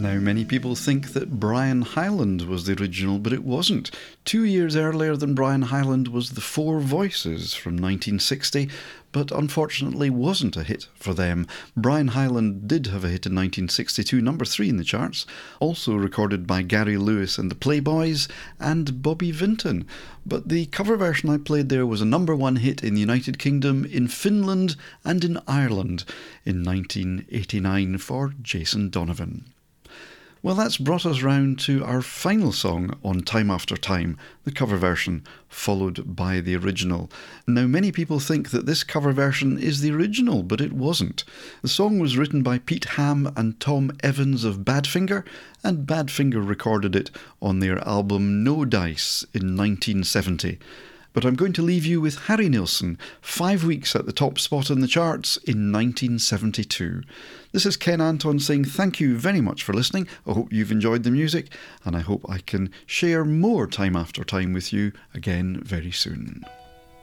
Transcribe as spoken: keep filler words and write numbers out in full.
Now, many people think that Brian Hyland was the original, but it wasn't. Two years earlier than Brian Hyland was The Four Voices from nineteen sixty, but unfortunately wasn't a hit for them. Brian Hyland did have a hit in nineteen sixty-two, number three in the charts, also recorded by Gary Lewis and the Playboys and Bobby Vinton. But the cover version I played there was a number one hit in the United Kingdom, in Finland and in Ireland in nineteen eighty-nine for Jason Donovan. Well, that's brought us round to our final song on Time After Time, the cover version, followed by the original. Now, many people think that this cover version is the original, but it wasn't. The song was written by Pete Ham and Tom Evans of Badfinger, and Badfinger recorded it on their album No Dice in nineteen seventy. But I'm going to leave you with Harry Nilsson, five weeks at the top spot in the charts in nineteen seventy-two. This is Ken Anton saying thank you very much for listening. I hope you've enjoyed the music, and I hope I can share more Time After Time with you again very soon.